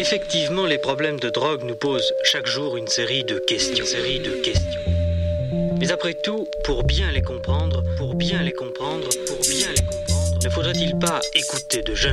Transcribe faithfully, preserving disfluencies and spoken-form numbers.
Effectivement, les problèmes de drogue nous posent chaque jour une série de questions. Une série de questions. Mais après tout, pour bien les comprendre, pour bien les comprendre, pour bien les comprendre, ne faudrait-il pas écouter de jeunes